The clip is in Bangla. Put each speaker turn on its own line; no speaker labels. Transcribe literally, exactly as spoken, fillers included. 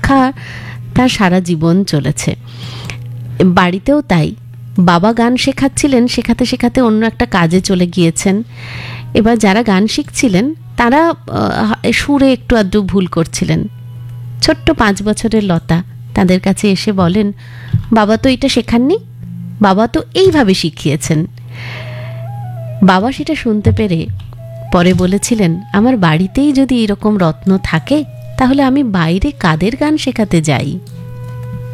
শিক্ষা তার সারা জীবন চলেছে। বাড়িতেও তাই, বাবা গান শেখাচ্ছিলেন, শেখাতে শেখাতে অন্য একটা কাজে চলে গিয়েছেন। এবার যারা গান শিখছিলেন তারা সুরে একটু আধটু ভুল করছিলেন। ছোট্ট পাঁচ বছরের লতা তাদের কাছে এসে বলেন, বাবা তো এটা শেখাননি, বাবা তো এইভাবে শিখিয়েছেন। বাবা সেটা শুনতে পেরে পরে বলেছিলেন, আমার বাড়িতেই যদি এরকম রত্ন থাকে তাহলে আমি বাইরে কাদের গান শেখাতে যাই।